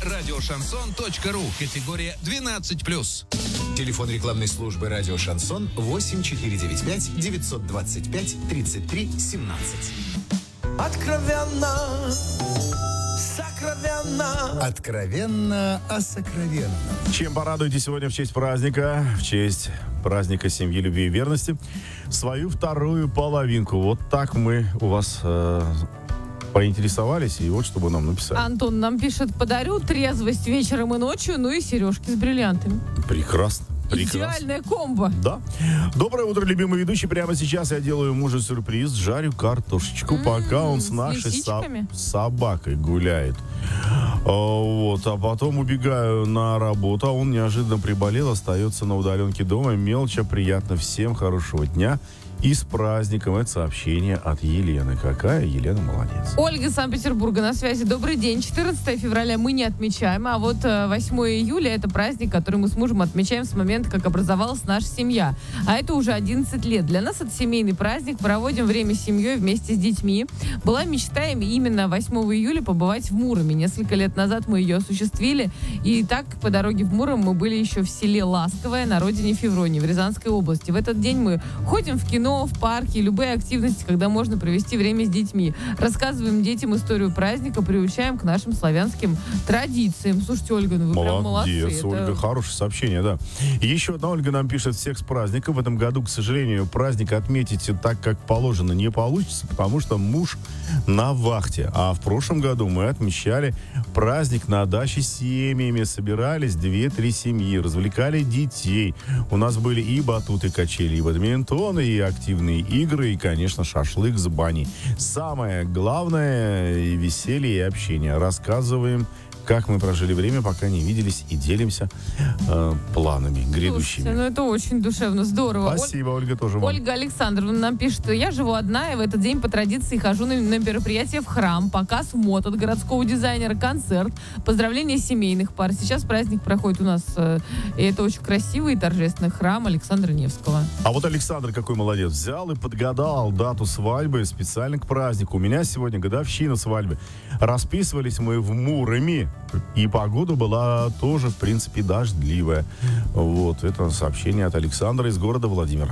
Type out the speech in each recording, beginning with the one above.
Радиошансон.ру. Категория 12+. Телефон рекламной службы «Радио Шансон» 8495-925-33-17. Откровенно, сокровенно. Откровенно о сокровенном. Чем порадуете сегодня в честь праздника семьи, любви и верности, свою вторую половинку? Вот так мы у вас поинтересовались, и вот что вы нам написали. Антон нам пишет: подарю трезвость вечером и ночью, ну и сережки с бриллиантами. Прекрасно. Идеальная комбо. Да. Доброе утро, любимый ведущий. Прямо сейчас я делаю мужу сюрприз. Жарю картошечку, пока он с нашей собакой гуляет. А потом убегаю на работу, а он неожиданно приболел, остается на удаленке дома. Мелочь, приятно всем, хорошего дня. И с праздником. Это сообщение от Елены. Какая Елена молодец. Ольга из Санкт-Петербурга на связи. Добрый день. 14 февраля мы не отмечаем, а вот 8 июля это праздник, который мы с мужем отмечаем с момента, как образовалась наша семья. А это уже 11 лет. Для нас это семейный праздник. Проводим время с семьей вместе с детьми. Была мечта именно 8 июля побывать в Муроме. Несколько лет назад мы ее осуществили. И так по дороге в Муром мы были еще в селе Ласковое на родине Февронии в Рязанской области. В этот день мы ходим в кино, в парке, любые активности, когда можно провести время с детьми. Рассказываем детям историю праздника, приучаем к нашим славянским традициям. Слушайте, Ольга, ну вы прям молодцы. Молодец, Ольга, хорошее сообщение, да. И еще одна Ольга нам пишет: всех с праздником. В этом году, к сожалению, праздник отметить так, как положено, не получится, потому что муж на вахте. А в прошлом году мы отмечали праздник на даче с семьями. Собирались 2-3 семьи, развлекали детей. У нас были и батуты, качели, и бадминтон, и активные игры, и, конечно, шашлык с баней. Самое главное — и веселье, и общение. Рассказываем, как мы прожили время, пока не виделись, и делимся планами грядущими. Слушайте, ну это очень душевно, здорово. Спасибо, Ольга, тоже вам. Ольга Александровна нам пишет, что я живу одна, и в этот день по традиции хожу на мероприятие в храм, показ мод от городского дизайнера, концерт, поздравления семейных пар. Сейчас праздник проходит у нас, и это очень красивый и торжественный храм Александра Невского. А вот Александр какой молодец. Взял и подгадал дату свадьбы специально к празднику. У меня сегодня годовщина свадьбы. Расписывались мы в Муроме. И погода была тоже, в принципе, дождливая. Вот, это сообщение от Александра из города Владимира.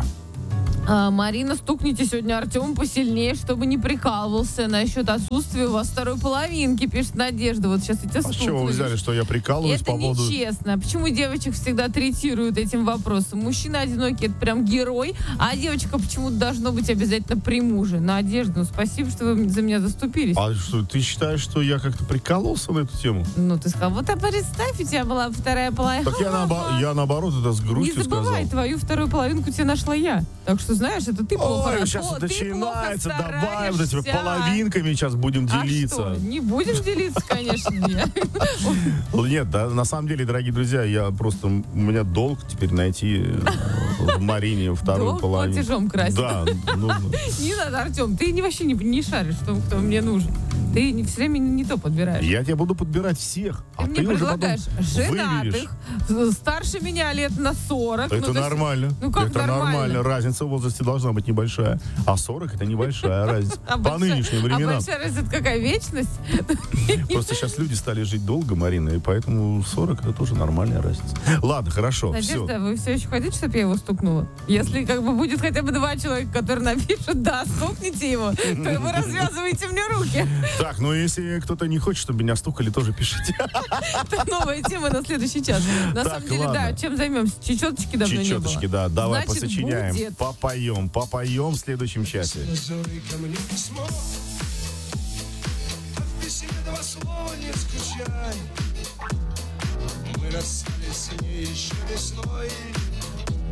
Марина, стукните сегодня Артему посильнее, чтобы не прикалывался насчет отсутствия у вас второй половинки, пишет Надежда. Вот сейчас я тебя стукну. А с чего вы взяли, что я прикалываюсь это по поводу... Это нечестно. Почему девочек всегда третируют этим вопросом? Мужчина одинокий — это прям герой, а девочка почему-то должно быть обязательно при муже. Надежда, ну спасибо, что вы за меня заступились. А что, ты считаешь, что я как-то прикалывался на эту тему? Ну, ты сказал, вот а представь, у тебя была вторая половинка. Так я наоборот это с грустью сказал. Не забывай, твою вторую половинку тебе нашла я. Так что, знаешь, это ты плохо работаешь. Сейчас начинается, давай вот этими половинками сейчас будем делиться. А что? Не будем делиться, конечно, нет. Нет, да, на самом деле, дорогие друзья, у меня долг теперь найти в Марине вторую половину. Долг платежом красить. Да, нужно. Не надо, Артем, ты вообще не шаришь, кто мне нужен. Ты все время не то подбираешь. Я тебе буду подбирать всех, ты мне предлагаешь женатых, старше меня лет на 40. Это нормально. Ну как это нормально? Разница в возрасте должна быть небольшая. А 40 это небольшая разница. По нынешним временам. А большая разница какая? Вечность? Просто сейчас люди стали жить долго, Марина, и поэтому 40 это тоже нормальная разница. Ладно, хорошо. Надежда, вы все еще хотите, чтобы я его стукнула? Если будет хотя бы 2 человека, которые напишут, да, стукните его, то вы развязываете мне руки. Так, если кто-то не хочет, чтобы меня стукали, тоже пишите. Это новая тема на следующий час. На самом деле, да, чем займемся? Чечеточки давно не было. Чечеточки, да, давай Значит, посочиняем. будет. Попоем в следующем часе. Мы расстались с ней еще весной.